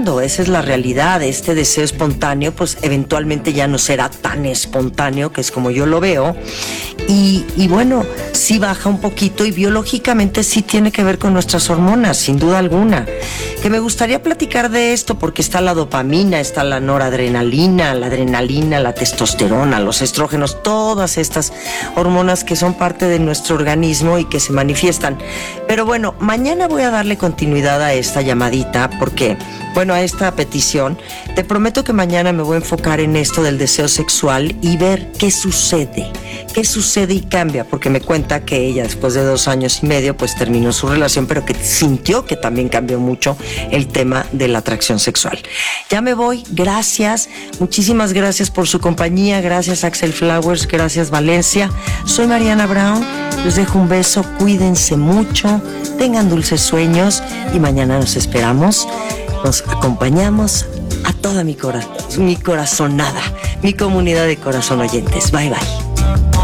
cambiando, esa es la realidad. Este deseo espontáneo pues eventualmente ya no será tan espontáneo, que es como yo lo veo, y bueno, sí baja un poquito y biológicamente sí tiene que ver con nuestras hormonas, sin duda alguna. Que me gustaría platicar de esto porque está la dopamina, está la noradrenalina, la adrenalina, la testosterona, los estrógenos, todas estas hormonas que son parte de nuestro organismo y que se manifiestan. Pero bueno, mañana voy a darle continuidad a esta llamadita porque, bueno, a esta petición. Te prometo que mañana me voy a enfocar en esto del deseo sexual y ver qué sucede y cambia, porque me cuenta que ella después de 2 años y medio pues terminó su relación, pero que sintió que también cambió mucho el tema de la atracción sexual. Ya me voy, gracias, muchísimas gracias por su compañía, gracias Axel Flowers, gracias Valencia, soy Mariana Brown, les dejo un beso, cuídense mucho, tengan dulces sueños y mañana nos esperamos, nos acompañamos a toda mi corazonada, mi comunidad de corazón oyentes. Bye bye.